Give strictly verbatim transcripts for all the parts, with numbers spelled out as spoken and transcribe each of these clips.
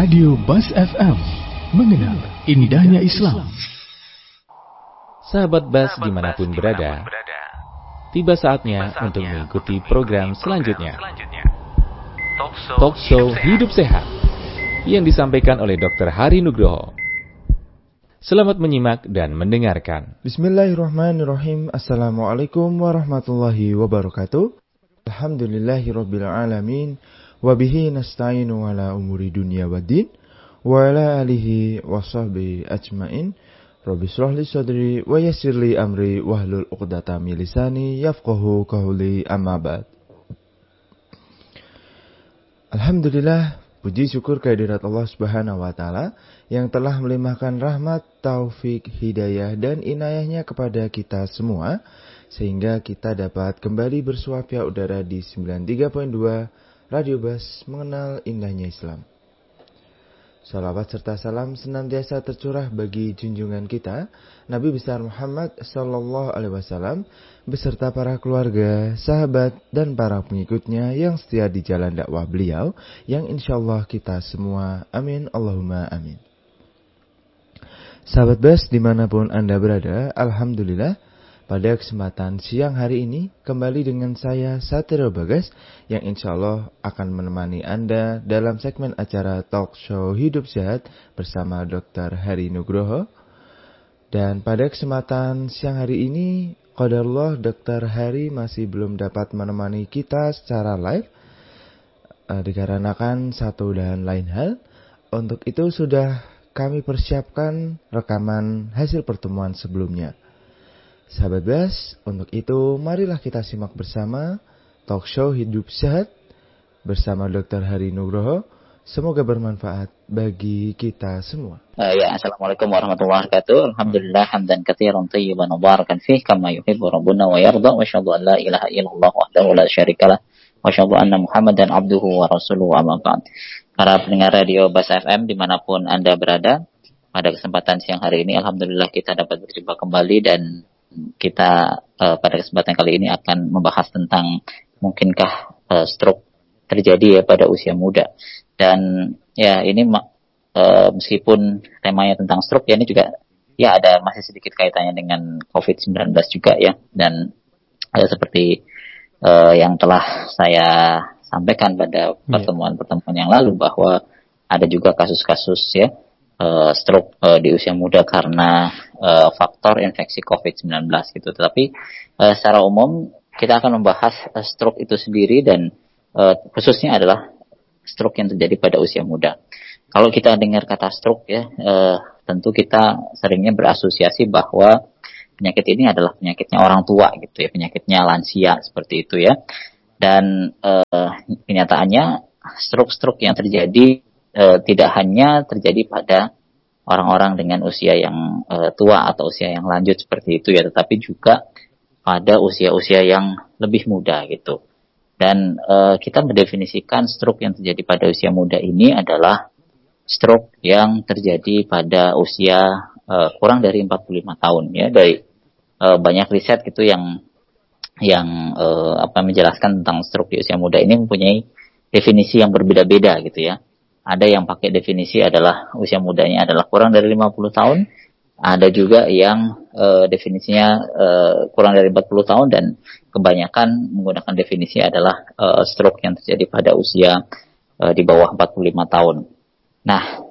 Radio Bas F M, mengenal indahnya Islam. Sahabat Bas dimanapun berada, tiba saatnya untuk mengikuti program selanjutnya. Talk Show Hidup Sehat yang disampaikan oleh dokter Hari Nugroho. Selamat menyimak dan mendengarkan. Bismillahirrahmanirrahim. Assalamualaikum warahmatullahi wabarakatuh. Alhamdulillahirabbil alamin. Wabihi nasta'inu ala umuri dunya waddin. Wa ala alihi wa sahbihi ajmain. Rabbi shrah li sadri wa yassir li amri wahlul 'uqdatam min lisani yafqahu qawli, amma ba'd. Alhamdulillah, puji syukur kehadirat Allah Subhanahu wa taala yang telah melimpahkan rahmat, taufik, hidayah dan inayahnya kepada kita semua sehingga kita dapat kembali bersuapya udara di sembilan puluh tiga koma dua Radio Bas, mengenal indahnya Islam. Salawat serta salam senantiasa tercurah bagi junjungan kita Nabi besar Muhammad sallallahu alaihi wasallam beserta para keluarga, sahabat dan para pengikutnya yang setia di jalan dakwah beliau yang insyaallah kita semua amin Allahumma amin. Sahabat Bas dimanapun Anda berada, alhamdulillah pada kesempatan siang hari ini kembali dengan saya Satrio Bagas yang insyaallah akan menemani Anda dalam segmen acara Talk Show Hidup Sehat bersama dokter Hari Nugroho. Dan pada kesempatan siang hari ini qadarullah dokter Hari masih belum dapat menemani kita secara live uh, dikarenakan satu dan lain hal. Untuk itu sudah kami persiapkan rekaman hasil pertemuan sebelumnya. Sahabat Bas, untuk itu marilah kita simak bersama Talk Show Hidup Sehat bersama dokter Hari Nugroho. Semoga bermanfaat bagi kita semua. Uh, ya, Assalamualaikum warahmatullahi wabarakatuh. Alhamdulillah hamdan katsiran thayyiban mubarakan fih kama yuhibbu rabbuna wa yarda wa asyhadu an la ilaha illallah wahdahu la syarikalah wa asyhadu anna Muhammadan abduhu wa rasuluhu amma ba'd. Para pendengar radio Bas F M dimanapun Anda berada, pada kesempatan siang hari ini alhamdulillah kita dapat berjumpa kembali dan kita uh, pada kesempatan kali ini akan membahas tentang mungkinkah uh, stroke terjadi ya pada usia muda. Dan ya ini uh, meskipun temanya tentang stroke ya ini juga ya ada masih sedikit kaitannya dengan covid sembilan belas juga ya. Dan uh, seperti uh, yang telah saya sampaikan pada pertemuan-pertemuan yang lalu bahwa ada juga kasus-kasus ya Uh, stroke uh, di usia muda karena uh, faktor infeksi covid sembilan belas gitu. Tetapi uh, secara umum kita akan membahas uh, stroke itu sendiri dan uh, khususnya adalah stroke yang terjadi pada usia muda. Kalau kita dengar kata stroke ya, uh, tentu kita seringnya berasosiasi bahwa penyakit ini adalah penyakitnya orang tua gitu ya, penyakitnya lansia seperti itu ya. Dan uh, kenyataannya stroke-stroke yang terjadi Uh, tidak hanya terjadi pada orang-orang dengan usia yang uh, tua atau usia yang lanjut seperti itu ya, tetapi juga pada usia-usia yang lebih muda gitu. Dan uh, kita mendefinisikan stroke yang terjadi pada usia muda ini adalah stroke yang terjadi pada usia uh, kurang dari empat puluh lima tahun ya. Dari uh, banyak riset gitu yang yang uh, apa menjelaskan tentang stroke di usia muda ini mempunyai definisi yang berbeda-beda gitu ya. Ada yang pakai definisi adalah usia mudanya adalah kurang dari lima puluh tahun. Ada juga yang uh, definisinya uh, kurang dari empat puluh tahun dan kebanyakan menggunakan definisi adalah uh, stroke yang terjadi pada usia uh, di bawah empat puluh lima tahun. Nah,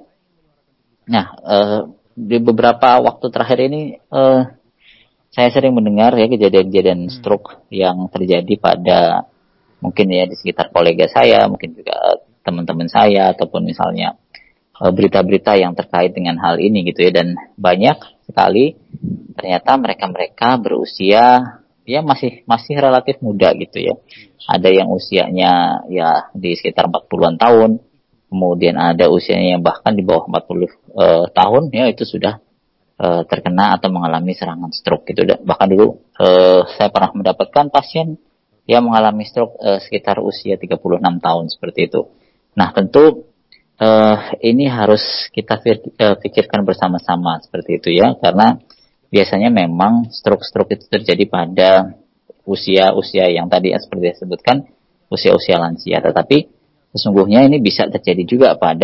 nah uh, di beberapa waktu terakhir ini uh, saya sering mendengar ya kejadian-kejadian stroke yang terjadi pada mungkin ya di sekitar kolega saya, mungkin juga uh, teman-teman saya ataupun misalnya e, berita-berita yang terkait dengan hal ini gitu ya, dan banyak sekali ternyata mereka-mereka berusia ya masih masih relatif muda gitu ya. Ada yang usianya ya di sekitar empat puluhan tahun, kemudian ada usianya yang bahkan di bawah empat puluh e, tahun ya itu sudah e, terkena atau mengalami serangan stroke gitu. Dan bahkan dulu e, saya pernah mendapatkan pasien yang mengalami stroke e, sekitar usia tiga puluh enam tahun seperti itu. Nah tentu uh, ini harus kita pikirkan bersama-sama seperti itu ya, karena biasanya memang stroke-stroke itu terjadi pada usia-usia yang tadi ya, seperti saya sebutkan usia-usia lansia, tetapi sesungguhnya ini bisa terjadi juga pada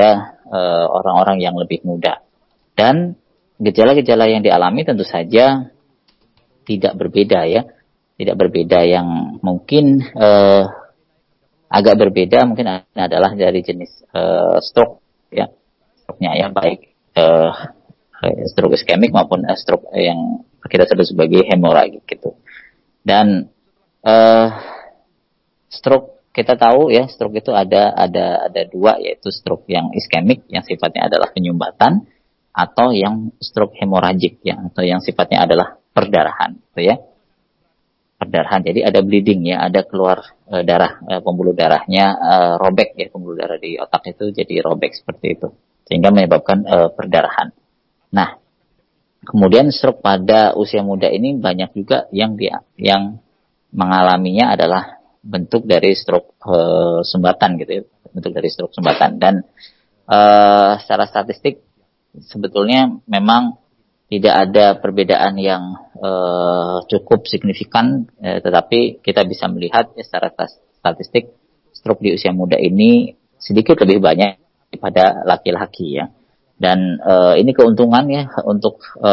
uh, orang-orang yang lebih muda. Dan gejala-gejala yang dialami tentu saja tidak berbeda ya, tidak berbeda yang mungkin uh, agak berbeda mungkin adalah dari jenis uh, stroke ya, stroke-nya ya, baik uh, stroke iskemik maupun uh, stroke yang kita sebut sebagai hemoragik gitu. Dan uh, stroke kita tahu ya, stroke itu ada ada ada dua, yaitu stroke yang iskemik yang sifatnya adalah penyumbatan, atau yang stroke hemoragik yang atau yang sifatnya adalah perdarahan, gitu ya. Perdarahan. Jadi ada bleeding ya, ada keluar e, darah, e, pembuluh darahnya e, robek ya, pembuluh darah di otak itu jadi robek seperti itu, sehingga menyebabkan e, perdarahan. Nah, kemudian stroke pada usia muda ini banyak juga yang dia yang mengalaminya adalah bentuk dari stroke e, sumbatan gitu ya, bentuk dari stroke sumbatan. Dan e, secara statistik sebetulnya memang tidak ada perbedaan yang e, cukup signifikan, e, tetapi kita bisa melihat ya, secara statistik stroke di usia muda ini sedikit lebih banyak daripada laki-laki ya. Dan e, ini keuntungan ya untuk e,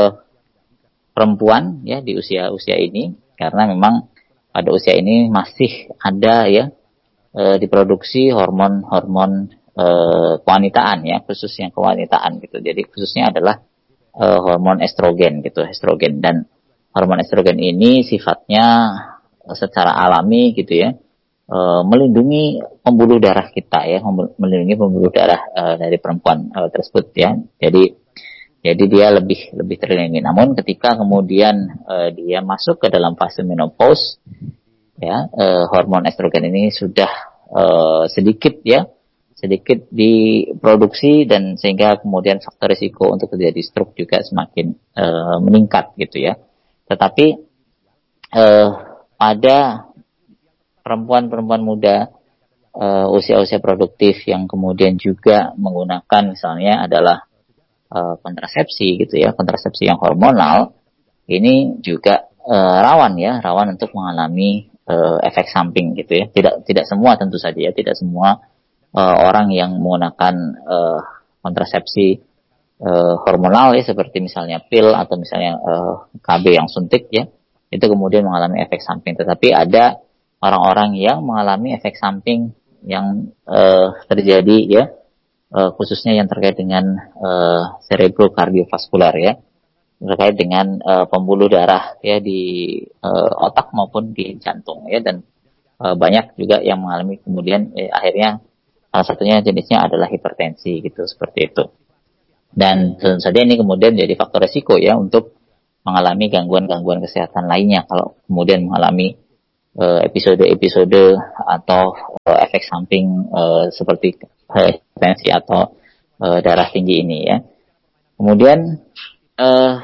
perempuan ya di usia-usia ini, karena memang pada usia ini masih ada ya e, diproduksi hormon-hormon e, kewanitaan ya, khususnya kewanitaan gitu. Jadi khususnya adalah e, hormon estrogen gitu, estrogen. Dan hormon estrogen ini sifatnya e, secara alami gitu ya, e, melindungi pembuluh darah kita ya, melindungi pembuluh darah e, dari perempuan e, tersebut ya. Jadi Jadi dia lebih lebih terlindungi. Namun ketika kemudian uh, dia masuk ke dalam fase menopause, ya uh, hormon estrogen ini sudah uh, sedikit ya sedikit diproduksi, dan sehingga kemudian faktor risiko untuk terjadi stroke juga semakin uh, meningkat gitu ya. Tetapi uh, pada perempuan-perempuan muda uh, usia-usia produktif yang kemudian juga menggunakan misalnya adalah kontrasepsi gitu ya, kontrasepsi yang hormonal, ini juga e, rawan ya, rawan untuk mengalami e, efek samping gitu ya. Tidak tidak semua tentu saja ya, tidak semua e, orang yang menggunakan e, kontrasepsi e, hormonal ya, seperti misalnya pil atau misalnya e, K B yang suntik ya, itu kemudian mengalami efek samping. Tetapi ada orang-orang yang mengalami efek samping yang e, terjadi ya, Uh, khususnya yang terkait dengan uh, cerebrokardiovaskular ya, terkait dengan uh, pembuluh darah ya di uh, otak maupun di jantung ya. Dan uh, banyak juga yang mengalami kemudian eh, akhirnya salah satunya jenisnya adalah hipertensi gitu, seperti itu. Dan tentu saja ini kemudian jadi faktor resiko ya untuk mengalami gangguan-gangguan kesehatan lainnya kalau kemudian mengalami uh, episode-episode atau uh, efek samping uh, seperti hipertensi atau uh, darah tinggi ini ya. Kemudian uh,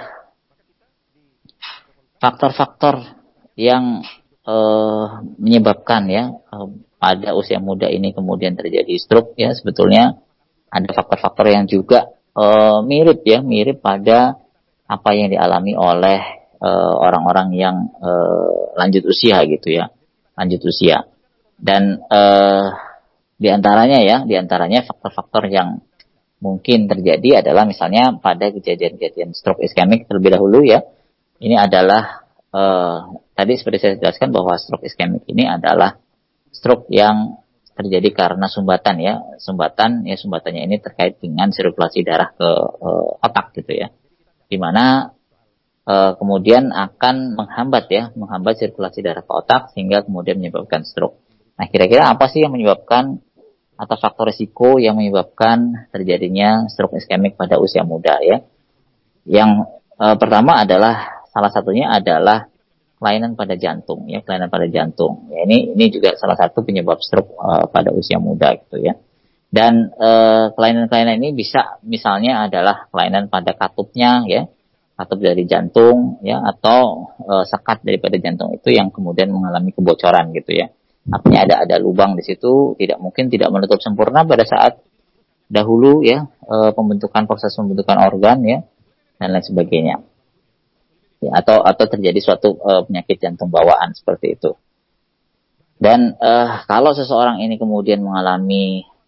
faktor-faktor yang uh, menyebabkan ya uh, pada usia muda ini kemudian terjadi stroke ya, sebetulnya ada faktor-faktor yang juga uh, mirip ya, mirip pada apa yang dialami oleh uh, orang-orang yang uh, lanjut usia gitu ya, lanjut usia. Dan uh, Di antaranya ya, di antaranya faktor-faktor yang mungkin terjadi adalah misalnya pada kejadian-kejadian stroke iskemik terlebih dahulu ya. Ini adalah uh, tadi seperti saya jelaskan bahwa stroke iskemik ini adalah stroke yang terjadi karena sumbatan ya, sumbatan ya sumbatannya ini terkait dengan sirkulasi darah ke uh, otak gitu ya. Di mana uh, kemudian akan menghambat ya, menghambat sirkulasi darah ke otak sehingga kemudian menyebabkan stroke. Nah, kira-kira apa sih yang menyebabkan atau faktor risiko yang menyebabkan terjadinya stroke iskemik pada usia muda ya? Yang e, pertama adalah salah satunya adalah kelainan pada jantung ya, kelainan pada jantung. Ya, ini ini juga salah satu penyebab stroke e, pada usia muda gitu ya. Dan e, kelainan-kelainan ini bisa misalnya adalah kelainan pada katupnya ya, katup dari jantung ya, atau e, sekat daripada jantung itu yang kemudian mengalami kebocoran gitu ya. Artinya ada ada lubang di situ, tidak mungkin tidak menutup sempurna pada saat dahulu ya, e, pembentukan proses pembentukan organ ya, dan lain sebagainya. Ya, atau atau terjadi suatu e, penyakit jantung bawaan seperti itu. Dan e, kalau seseorang ini kemudian mengalami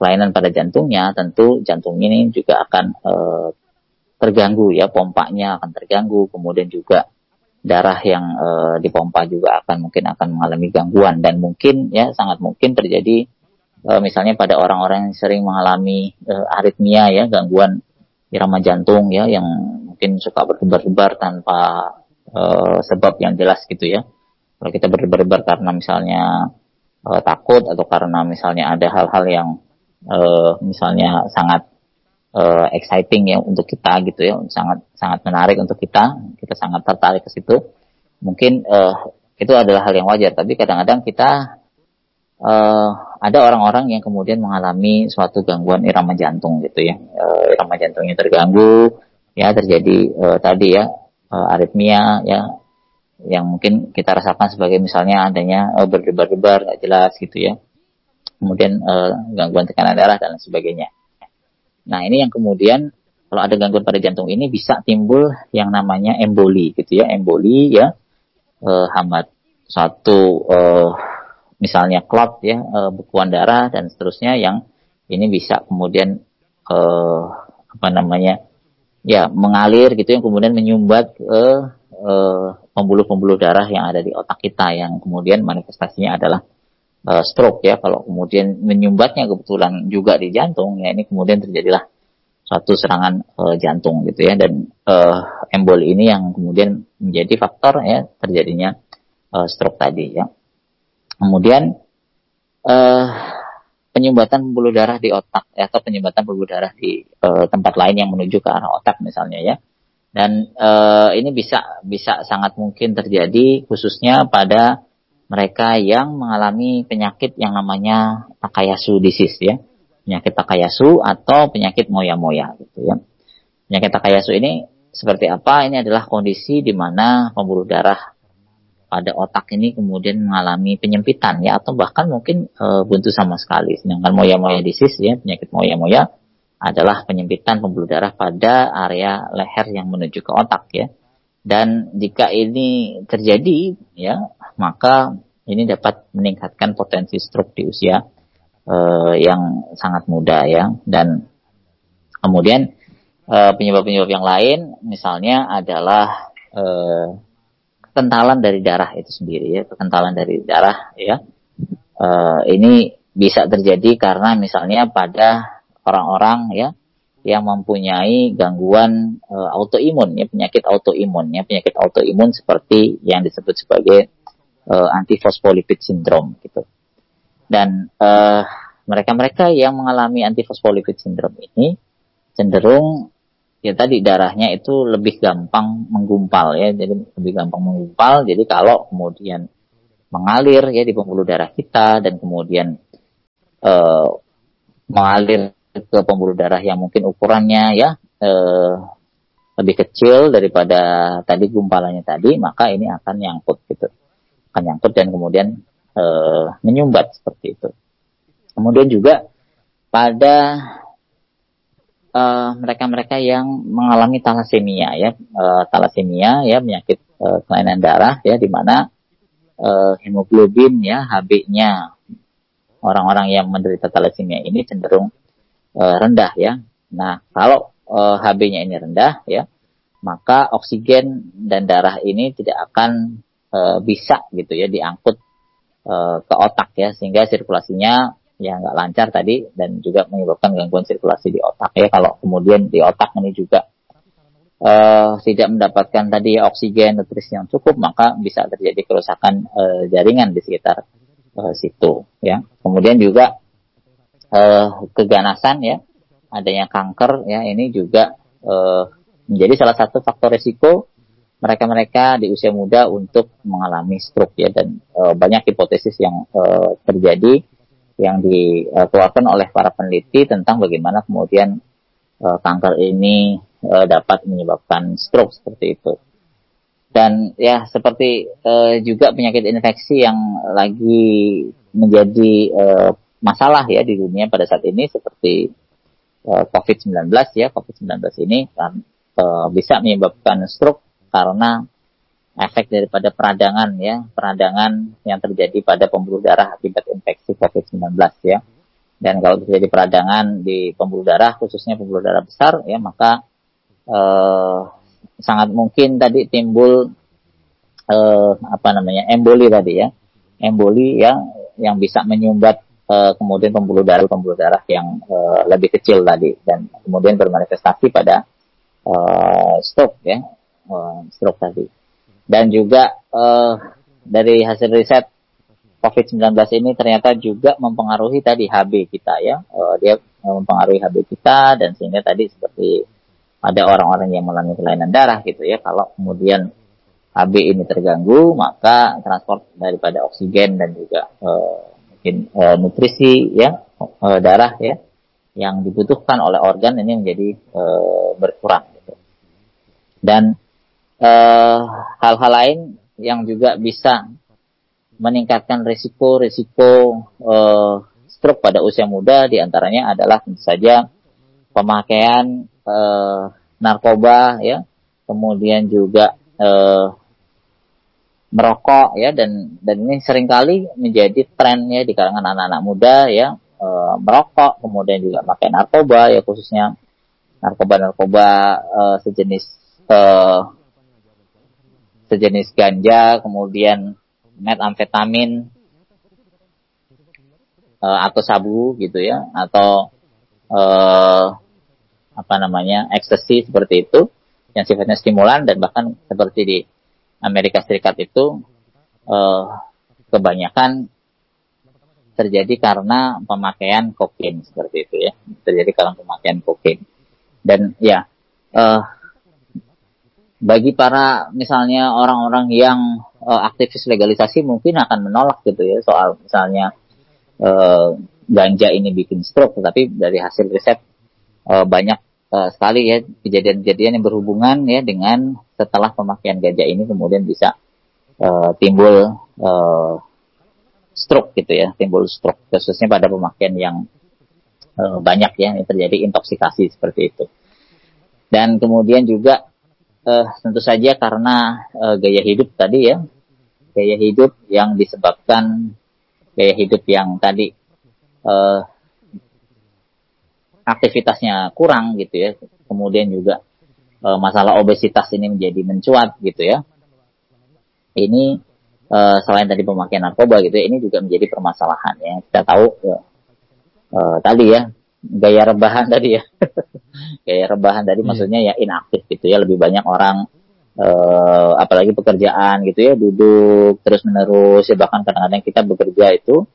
kelainan pada jantungnya, tentu jantung ini juga akan uh, terganggu ya, pompanya akan terganggu, kemudian juga darah yang uh, dipompa juga akan mungkin akan mengalami gangguan, dan mungkin ya sangat mungkin terjadi uh, misalnya pada orang-orang yang sering mengalami uh, aritmia ya, gangguan irama jantung ya, yang mungkin suka berdebar-debar tanpa uh, sebab yang jelas gitu ya. Kalau kita berdebar-debar karena misalnya uh, takut, atau karena misalnya ada hal-hal yang uh, misalnya sangat uh, exciting ya untuk kita gitu ya, sangat sangat menarik untuk kita, kita sangat tertarik ke situ, mungkin uh, itu adalah hal yang wajar. Tapi kadang-kadang kita uh, ada orang-orang yang kemudian mengalami suatu gangguan irama jantung gitu ya, uh, irama jantungnya terganggu ya, terjadi uh, tadi ya uh, aritmia ya, yang mungkin kita rasakan sebagai misalnya adanya uh, berdebar-debar nggak jelas gitu ya, kemudian uh, gangguan tekanan darah dan sebagainya. Nah ini yang kemudian kalau ada gangguan pada jantung ini bisa timbul yang namanya emboli gitu ya, emboli ya, uh, hambat suatu uh, misalnya clot ya, uh, bekuan darah dan seterusnya, yang ini bisa kemudian uh, apa namanya ya mengalir gitu, yang kemudian menyumbat ke uh, uh, pembuluh-pembuluh darah yang ada di otak kita, yang kemudian manifestasinya adalah uh, stroke ya. Kalau kemudian menyumbatnya kebetulan juga di jantung ya, ini kemudian terjadilah suatu serangan uh, jantung gitu ya, dan uh, emboli ini yang kemudian menjadi faktor ya terjadinya uh, stroke tadi ya. Kemudian uh, penyumbatan pembuluh darah di otak ya, atau penyumbatan pembuluh darah di uh, tempat lain yang menuju ke arah otak misalnya ya. Dan uh, ini bisa bisa sangat mungkin terjadi khususnya pada mereka yang mengalami penyakit yang namanya Takayasu disease ya. Penyakit Takayasu atau penyakit moya-moya gitu ya. Penyakit Takayasu ini seperti apa? Ini adalah kondisi di mana pembuluh darah pada otak ini kemudian mengalami penyempitan ya, atau bahkan mungkin e, buntu sama sekali. Sedangkan moya-moya disease ya, penyakit moya-moya adalah penyempitan pembuluh darah pada area leher yang menuju ke otak ya. Dan jika ini terjadi ya, maka ini dapat meningkatkan potensi stroke di usia e, yang sangat muda ya. Dan kemudian e, penyebab-penyebab yang lain misalnya adalah e, kekentalan dari darah itu sendiri ya, kekentalan dari darah ya. E, ini bisa terjadi karena misalnya pada orang-orang ya yang mempunyai gangguan e, autoimun ya, penyakit autoimun ya, penyakit autoimun seperti yang disebut sebagai e, antifosfolipid syndrome gitu. Dan e, mereka-mereka yang mengalami antifosfolipid syndrome ini cenderung ya tadi darahnya itu lebih gampang menggumpal ya, jadi lebih gampang menggumpal. Jadi kalau kemudian mengalir ya di pembuluh darah kita, dan kemudian e, mengalir ke pembuluh darah yang mungkin ukurannya ya e, lebih kecil daripada tadi gumpalannya tadi, maka ini akan nyangkut gitu, akan nyangkut dan kemudian e, menyumbat seperti itu. Kemudian juga pada Uh, mereka-mereka yang mengalami talasemia ya, uh, talasemia ya, penyakit uh, kelainan darah ya, di mana uh, hemoglobin ya, H B-nya orang-orang yang menderita talasemia ini cenderung uh, rendah ya. Nah, kalau uh, H B-nya ini rendah ya, maka oksigen dan darah ini tidak akan uh, bisa gitu ya diangkut uh, ke otak ya, sehingga sirkulasinya ya nggak lancar tadi, dan juga menyebabkan gangguan sirkulasi di otak ya. Kalau kemudian di otak ini juga uh, tidak mendapatkan tadi oksigen nutrisi yang cukup, maka bisa terjadi kerusakan uh, jaringan di sekitar uh, situ ya. Kemudian juga uh, keganasan ya, adanya kanker ya, ini juga uh, menjadi salah satu faktor risiko mereka-mereka di usia muda untuk mengalami stroke ya. Dan uh, banyak hipotesis yang uh, terjadi yang dikeluarkan oleh para peneliti tentang bagaimana kemudian e, kanker ini e, dapat menyebabkan stroke seperti itu. Dan ya seperti e, juga penyakit infeksi yang lagi menjadi e, masalah ya di dunia pada saat ini, seperti e, covid sembilan belas ya. covid sembilan belas ini kan e, bisa menyebabkan stroke karena efek daripada peradangan ya, peradangan yang terjadi pada pembuluh darah akibat infeksi covid sembilan belas ya. Dan kalau terjadi peradangan di pembuluh darah, khususnya pembuluh darah besar, ya maka eh, sangat mungkin tadi timbul eh, apa namanya emboli tadi ya, emboli yang yang bisa menyumbat eh, kemudian pembuluh darah pembuluh darah yang eh, lebih kecil tadi, dan kemudian bermanifestasi pada eh, stroke ya, eh, stroke tadi. Dan juga eh, dari hasil riset covid sembilan belas ini ternyata juga mempengaruhi tadi H B kita ya, uh, dia mempengaruhi H B kita, dan sehingga tadi seperti ada orang-orang yang mengalami kelainan darah gitu ya, kalau kemudian H B ini terganggu, maka transport daripada oksigen dan juga uh, mungkin uh, nutrisi ya, uh, darah ya, yang dibutuhkan oleh organ ini menjadi uh, berkurang gitu. Dan uh, hal-hal lain yang juga bisa meningkatkan risiko-risiko uh, stroke pada usia muda, diantaranya adalah tentu saja pemakaian uh, narkoba ya, kemudian juga uh, merokok ya, dan dan ini seringkali menjadi tren ya di kalangan anak-anak muda ya, uh, merokok, kemudian juga pakai narkoba ya, khususnya narkoba-narkoba uh, sejenis uh, sejenis ganja, kemudian metamfetamin uh, atau sabu gitu ya, atau uh, apa namanya ekstasi seperti itu yang sifatnya stimulan, dan bahkan seperti di Amerika Serikat itu uh, kebanyakan terjadi karena pemakaian kokain seperti itu ya, terjadi karena pemakaian kokain. Dan ya uh, bagi para misalnya orang-orang yang uh, aktivis legalisasi mungkin akan menolak gitu ya, soal misalnya uh, ganja ini bikin stroke, tetapi dari hasil riset uh, banyak uh, sekali ya kejadian-kejadian yang berhubungan ya dengan setelah pemakaian ganja ini kemudian bisa uh, timbul uh, stroke gitu ya, timbul stroke khususnya pada pemakaian yang uh, banyak ya, yang terjadi intoksikasi seperti itu. Dan kemudian juga Uh, tentu saja karena uh, gaya hidup tadi ya, gaya hidup yang disebabkan gaya hidup yang tadi uh, aktivitasnya kurang gitu ya, kemudian juga uh, masalah obesitas ini menjadi mencuat gitu ya. Ini uh, selain tadi pemakaian narkoba gitu ya, ini juga menjadi permasalahan ya. Kita tahu ya, uh, tadi ya gaya rebahan tadi ya. Gaya rebahan tadi yeah. Maksudnya ya inaktif gitu ya, lebih banyak orang uh, apalagi pekerjaan gitu ya, duduk terus menerus ya, bahkan kadang-kadang kita bekerja itu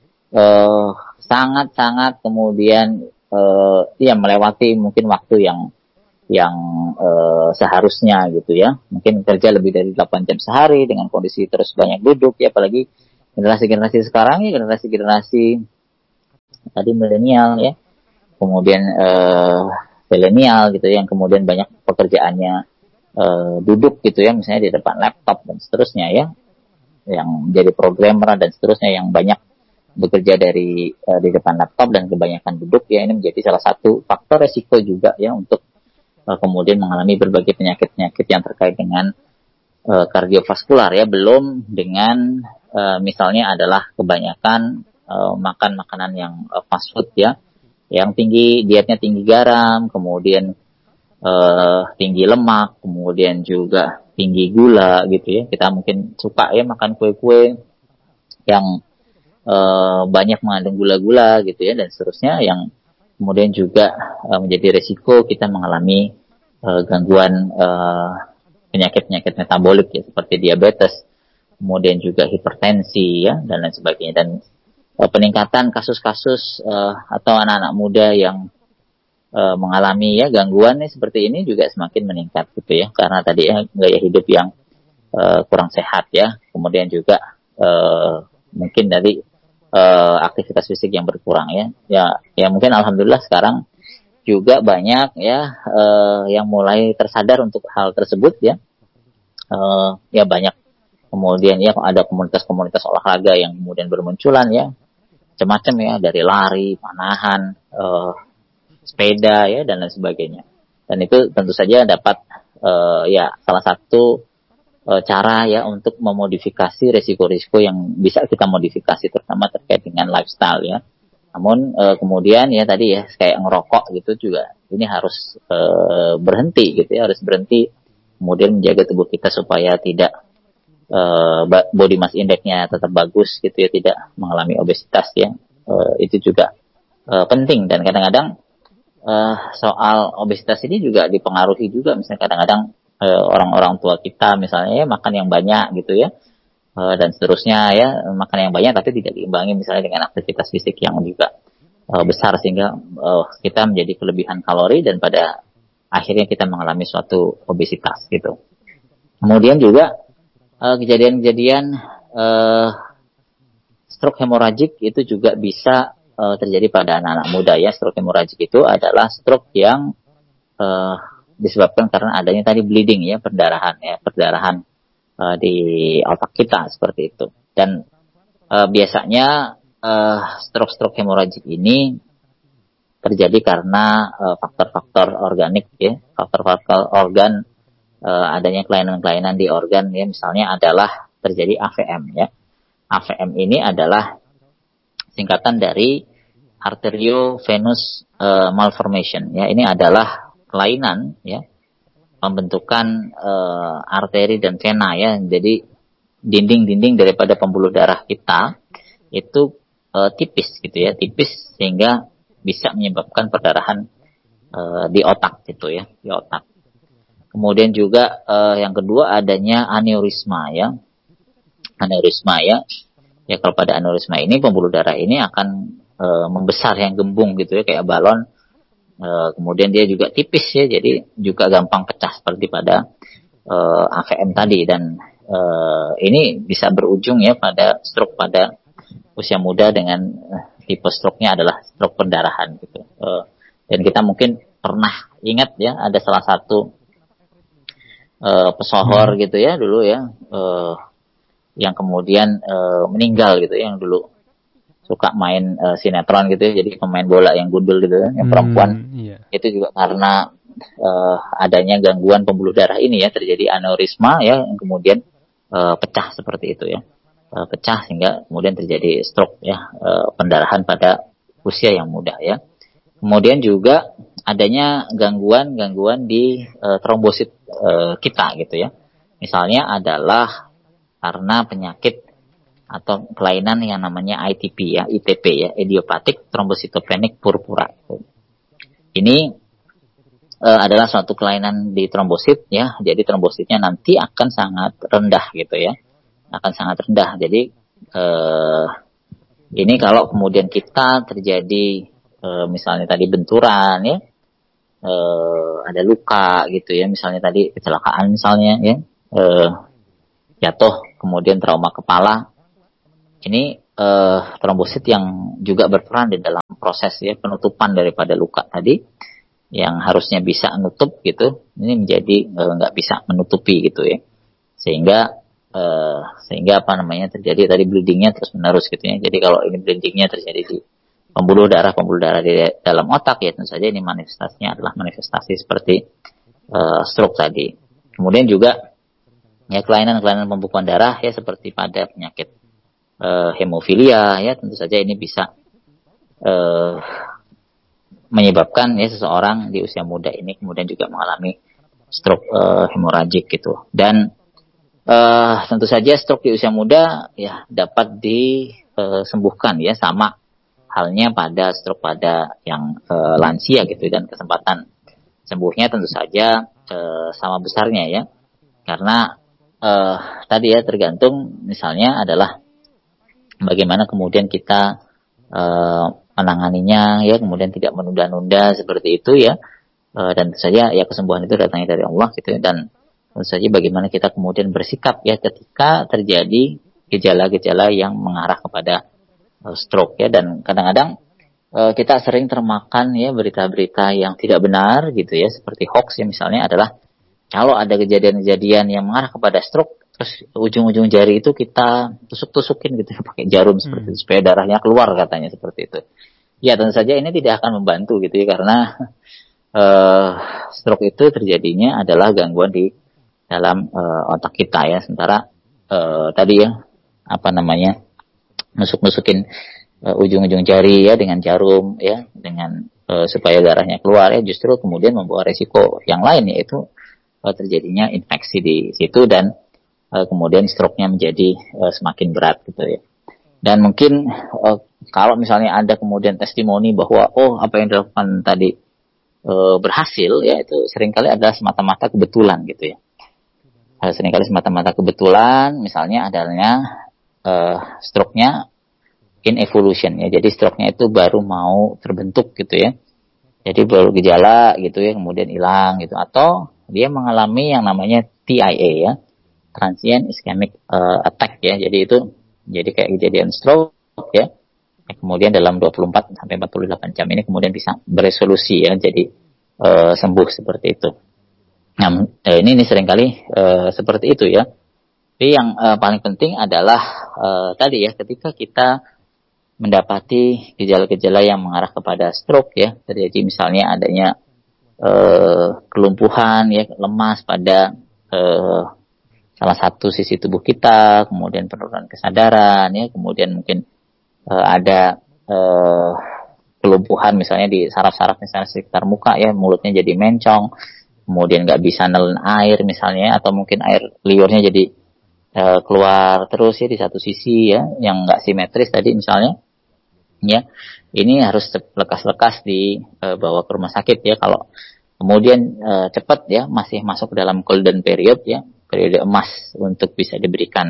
uh, sangat-sangat kemudian uh, ya melewati mungkin waktu yang yang uh, seharusnya gitu ya, mungkin kerja lebih dari delapan jam sehari dengan kondisi terus banyak duduk ya, apalagi generasi-generasi sekarang ya, generasi-generasi tadi milenial ya, kemudian eh, milenial gitu yang kemudian banyak pekerjaannya eh, duduk gitu ya, misalnya di depan laptop dan seterusnya ya, yang jadi programmer dan seterusnya yang banyak bekerja dari eh, di depan laptop dan kebanyakan duduk ya, ini menjadi salah satu faktor resiko juga ya untuk eh, kemudian mengalami berbagai penyakit-penyakit yang terkait dengan eh, kardiovaskular ya, belum dengan eh, misalnya adalah kebanyakan eh, makan makanan yang eh, fast food ya, yang tinggi, dietnya tinggi garam, kemudian uh, tinggi lemak, kemudian juga tinggi gula gitu ya. Kita mungkin suka ya makan kue-kue yang uh, banyak mengandung gula-gula gitu ya, dan seterusnya, yang kemudian juga uh, menjadi resiko kita mengalami uh, gangguan uh, penyakit-penyakit metabolik ya, seperti diabetes, kemudian juga hipertensi ya, dan lain sebagainya. Dan peningkatan kasus-kasus uh, atau anak-anak muda yang uh, mengalami ya gangguan nih seperti ini juga semakin meningkat gitu ya, karena tadi ya gaya hidup yang uh, kurang sehat ya, kemudian juga uh, mungkin dari uh, aktivitas fisik yang berkurang ya, ya ya mungkin alhamdulillah sekarang juga banyak ya uh, yang mulai tersadar untuk hal tersebut ya, uh, ya banyak kemudian ya ada komunitas-komunitas olahraga yang kemudian bermunculan ya, macam-macam ya, dari lari, panahan, uh, sepeda ya, dan lain sebagainya. Dan itu tentu saja dapat uh, ya salah satu uh, cara ya untuk memodifikasi risiko-risiko yang bisa kita modifikasi, terutama terkait dengan lifestyle ya, Namun e, kemudian ya tadi ya kayak ngerokok gitu juga ini harus e, berhenti gitu ya, harus berhenti. Kemudian menjaga tubuh kita supaya tidak e, body mass index-nya tetap bagus gitu ya, tidak mengalami obesitas ya. E, itu juga e, penting. Dan kadang-kadang e, soal obesitas ini juga dipengaruhi juga misalnya kadang-kadang e, orang-orang tua kita misalnya ya makan yang banyak gitu ya. Dan seterusnya ya, makan yang banyak tapi tidak diimbangi misalnya dengan aktivitas fisik yang juga uh, besar sehingga uh, kita menjadi kelebihan kalori dan pada akhirnya kita mengalami suatu obesitas gitu. Kemudian juga uh, kejadian-kejadian uh, stroke hemoragik itu juga bisa uh, terjadi pada anak-anak muda ya. Stroke hemoragik itu adalah stroke yang uh, disebabkan karena adanya tadi bleeding ya, perdarahan ya, perdarahan di otak kita seperti itu. Dan uh, biasanya uh, stroke-stroke hemoragik ini terjadi karena uh, faktor-faktor organik ya, faktor-faktor organ, uh, adanya kelainan-kelainan di organ ya, misalnya adalah terjadi A V M ya. A V M ini adalah singkatan dari arteriovenous uh, malformation ya. Ini adalah kelainan ya, pembentukan uh, arteri dan vena ya. Jadi dinding-dinding daripada pembuluh darah kita itu uh, tipis gitu ya, tipis sehingga bisa menyebabkan perdarahan uh, di otak gitu ya, di otak. Kemudian juga uh, yang kedua adanya aneurisma ya. Aneurisma ya. Ya kalau pada aneurisma ini pembuluh darah ini akan uh, membesar yang gembung gitu ya, kayak balon. Uh, kemudian dia juga tipis ya, jadi juga gampang pecah seperti pada uh, A V M tadi. Dan uh, ini bisa berujung ya pada stroke pada usia muda dengan uh, tipe stroke-nya adalah stroke perdarahan gitu. Uh, dan kita mungkin pernah ingat ya, ada salah satu uh, pesohor hmm. gitu ya dulu ya, uh, yang kemudian uh, meninggal gitu ya, yang dulu suka main uh, sinetron gitu ya, jadi pemain bola yang gundul gitu ya, yang perempuan. Hmm, iya. Itu juga karena uh, adanya gangguan pembuluh darah ini ya, terjadi aneurisma ya, yang kemudian uh, pecah seperti itu ya, uh, pecah sehingga kemudian terjadi stroke ya, uh, pendarahan pada usia yang muda ya. Kemudian juga adanya gangguan-gangguan di uh, trombosit uh, kita gitu ya. Misalnya adalah karena penyakit atau kelainan yang namanya I T P ya, I T P ya, idiopathic thrombocytopenic purpura. Ini uh, adalah suatu kelainan di trombosit ya, jadi trombositnya nanti akan sangat rendah gitu ya, akan sangat rendah. Jadi uh, ini kalau kemudian kita terjadi uh, misalnya tadi benturan ya, uh, ada luka gitu ya, misalnya tadi kecelakaan misalnya ya, uh, jatuh kemudian trauma kepala. Ini uh, trombosit yang juga berperan di dalam proses ya penutupan daripada luka tadi, yang harusnya bisa menutup gitu, ini menjadi nggak uh, bisa menutupi gitu ya, sehingga uh, sehingga apa namanya terjadi tadi bleedingnya terus menerus gitu ya. Jadi kalau ini bleedingnya terjadi di pembuluh darah pembuluh darah di dalam otak ya, tentu saja ini manifestasinya adalah manifestasi seperti uh, stroke tadi. Kemudian juga ya kelainan-kelainan pembekuan darah ya, seperti pada penyakit Uh, hemofilia ya, tentu saja ini bisa uh, menyebabkan ya seseorang di usia muda ini kemudian juga mengalami stroke uh, hemoragik gitu. Dan uh, tentu saja stroke di usia muda ya dapat disembuhkan ya, sama halnya pada stroke pada yang uh, lansia gitu, dan kesempatan sembuhnya tentu saja uh, sama besarnya ya, karena uh, tadi ya tergantung misalnya adalah bagaimana kemudian kita uh, menanganinya ya, kemudian tidak menunda-nunda seperti itu ya, uh, dan tentu saja ya kesembuhan itu datangnya dari Allah gitu ya. Dan tentu saja bagaimana kita kemudian bersikap ya ketika terjadi gejala-gejala yang mengarah kepada uh, stroke ya. Dan kadang-kadang uh, kita sering termakan ya berita-berita yang tidak benar gitu ya, seperti hoax ya, misalnya adalah kalau ada kejadian-kejadian yang mengarah kepada stroke, terus ujung-ujung jari itu kita tusuk-tusukin gitu ya, pakai jarum seperti itu, supaya darahnya keluar katanya seperti itu. Ya tentu saja ini tidak akan membantu gitu ya, karena uh, stroke itu terjadinya adalah gangguan di dalam uh, otak kita ya. Sementara uh, tadi ya apa namanya nusuk-nusukin uh, ujung-ujung jari ya dengan jarum ya, dengan uh, supaya darahnya keluar ya, justru kemudian membawa resiko yang lain, yaitu uh, terjadinya infeksi di situ dan uh, kemudian stroke-nya menjadi uh, semakin berat gitu ya. Dan mungkin uh, kalau misalnya ada kemudian testimoni bahwa oh apa yang dilakukan tadi uh, berhasil ya, itu seringkali adalah semata-mata kebetulan gitu ya. Uh, seringkali semata-mata kebetulan, misalnya adanya uh, stroke-nya in evolution ya. Jadi stroke-nya itu baru mau terbentuk gitu ya. Jadi baru gejala gitu ya, kemudian hilang gitu, atau dia mengalami yang namanya T I A ya, transient ischemic uh, attack ya. Jadi itu jadi kayak kejadian stroke ya. Kemudian dalam dua puluh empat sampai empat puluh delapan jam ini kemudian bisa beresolusi ya, jadi uh, sembuh seperti itu. Nah, ini, ini seringkali uh, seperti itu ya. Tapi yang uh, paling penting adalah uh, tadi ya, ketika kita mendapati gejala-gejala yang mengarah kepada stroke ya, terjadi misalnya adanya uh, kelumpuhan ya, lemas pada uh, salah satu sisi tubuh kita, kemudian penurunan kesadaran ya, kemudian mungkin uh, ada uh, kelumpuhan misalnya di saraf-saraf misalnya sekitar muka ya, mulutnya jadi mencong, kemudian nggak bisa nelen air misalnya, atau mungkin air liurnya jadi uh, keluar terus ya di satu sisi ya, yang nggak simetris tadi misalnya ya, ini harus lekas-lekas dibawa uh, ke rumah sakit ya. Kalau kemudian uh, cepat ya, masih masuk dalam golden period ya, periode emas untuk bisa diberikan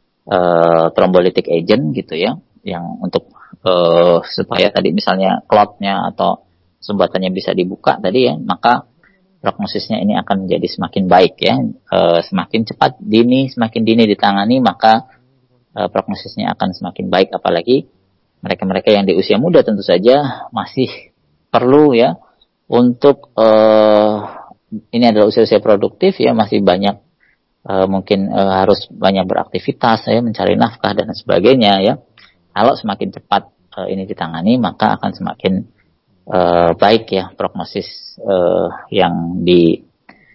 uh, thrombolytic agent gitu ya, yang untuk uh, supaya tadi misalnya clotnya atau sumbatannya bisa dibuka tadi ya, maka prognosisnya ini akan menjadi semakin baik ya. E, semakin cepat dini, semakin dini ditangani, maka e, prognosisnya akan semakin baik. Apalagi mereka-mereka yang di usia muda tentu saja masih perlu ya untuk e, ini adalah usia-usia produktif ya, masih banyak e, mungkin e, harus banyak beraktivitas ya, mencari nafkah dan sebagainya ya. Kalau semakin cepat e, ini ditangani, maka akan semakin Uh, baik ya prognosis uh, yang di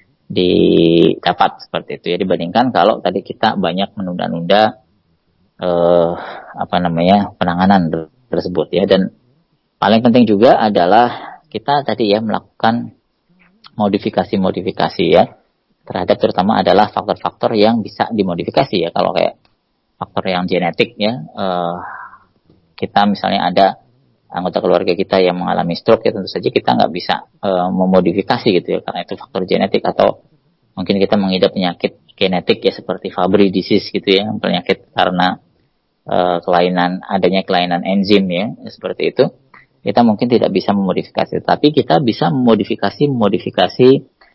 didapat seperti itu ya, dibandingkan kalau tadi kita banyak menunda-nunda uh, apa namanya penanganan tersebut ya. Dan paling penting juga adalah kita tadi ya melakukan modifikasi-modifikasi ya terhadap terutama adalah faktor-faktor yang bisa dimodifikasi ya. Kalau kayak faktor yang genetik ya, uh, kita misalnya ada anggota keluarga kita yang mengalami stroke ya, tentu saja kita nggak bisa uh, memodifikasi gitu ya, karena itu faktor genetik. Atau mungkin kita mengidap penyakit genetik ya seperti Fabry disease gitu ya, penyakit karena uh, kelainan adanya kelainan enzim ya, seperti itu. Kita mungkin tidak bisa memodifikasi, tapi kita bisa memodifikasi modifikasi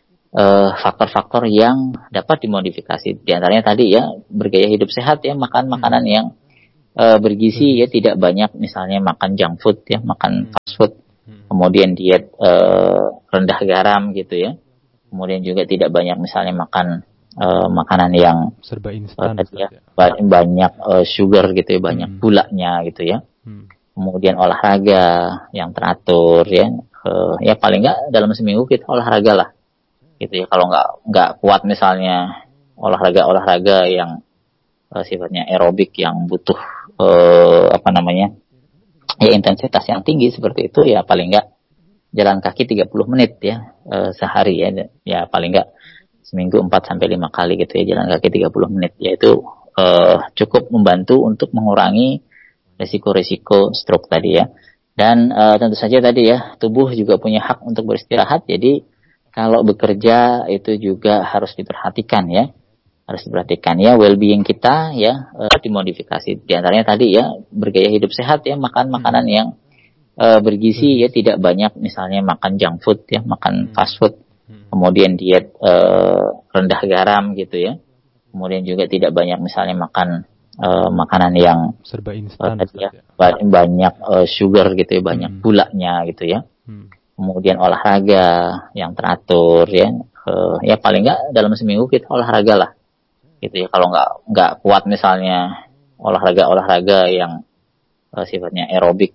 uh, faktor-faktor yang dapat dimodifikasi. Di antaranya tadi ya, bergaya hidup sehat ya, makan makanan yang Uh, bergizi ya, tidak banyak misalnya makan junk food ya, makan fast food, kemudian diet uh, rendah garam gitu ya, kemudian juga tidak banyak misalnya makan uh, makanan yang serba instan uh, ya, banyak uh, sugar gitu ya, banyak hmm. gulanya gitu ya, hmm. kemudian olahraga yang teratur ya, uh, ya paling nggak dalam seminggu kita olahraga lah gitu ya. Kalau nggak nggak kuat misalnya olahraga olahraga yang uh, sifatnya aerobik yang butuh Uh, apa namanya ya intensitas yang tinggi seperti itu ya, paling enggak jalan kaki tiga puluh menit ya uh, sehari ya, ya paling enggak seminggu empat sampai lima kali gitu ya, jalan kaki tiga puluh menit ya, itu uh, cukup membantu untuk mengurangi risiko-risiko stroke tadi ya. Dan uh, tentu saja tadi ya, tubuh juga punya hak untuk beristirahat, jadi kalau bekerja itu juga harus diperhatikan ya, harus diperhatikan ya well-being kita ya, uh, dimodifikasi. Di antaranya tadi ya, bergaya hidup sehat ya, makan makanan yang uh, bergizi ya, tidak banyak misalnya makan junk food ya, makan fast food, kemudian diet uh, rendah garam gitu ya, kemudian juga tidak banyak misalnya makan uh, makanan yang serba instan uh, ya, banyak uh, sugar gitu ya, banyak hmm. gulanya gitu ya, hmm. kemudian olahraga yang teratur ya, uh, ya paling nggak dalam seminggu kita olahraga lah gitu ya. Kalau nggak nggak kuat misalnya olahraga olahraga yang uh, sifatnya aerobik